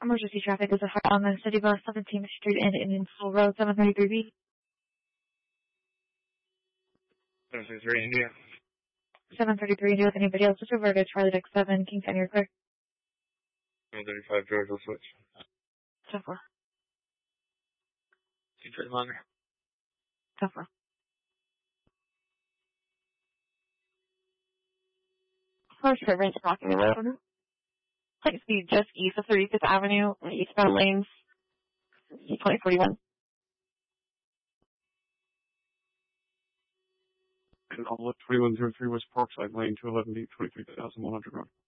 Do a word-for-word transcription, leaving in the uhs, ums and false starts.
Emergency traffic is on the City Bus, seventeenth Street and Indian School Road, seven thirty-three B. seven thirty-three India. seven thirty-three India with anybody else. Just over to Charlie Deck seven, Kingstown, you're clear. seven thirty-five George will switch. ten four. Detroit longer. ten four. First for range blocking the road. Plate speed just east of thirty-fifth Avenue, eastbound lanes, twenty forty-one. Call twenty-one oh three West Parkside Lane, two eleven B, twenty-three thousand one hundred.